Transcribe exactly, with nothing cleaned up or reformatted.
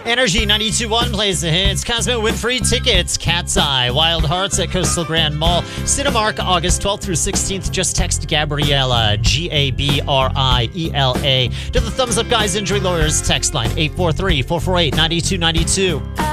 Energy ninety-two point one plays the hits. Cosmo Winfrey tickets. Cat's Eye. Wild Hearts at Coastal Grand Mall. Cinemark, August twelfth through sixteenth. Just text Gabriella, G A B R I E L A, to the Thumbs Up Guys Injury Lawyers text line eight four three, four four eight, nine two nine two.